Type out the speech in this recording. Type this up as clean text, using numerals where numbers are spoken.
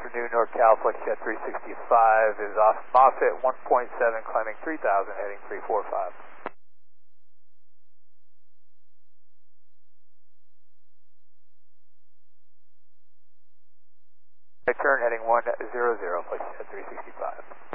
afternoon, NorCal, FlexJet 365 is off Moffett 1.7, climbing 3000, heading 345. Right turn, heading 100, FlexJet 365.